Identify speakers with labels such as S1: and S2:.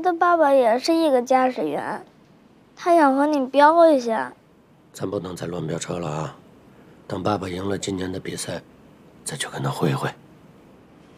S1: 的爸爸也是一个驾驶员，他想和你飙一下。
S2: 咱不能再乱飙车了啊！等爸爸赢了今年的比赛，再去跟他会一会。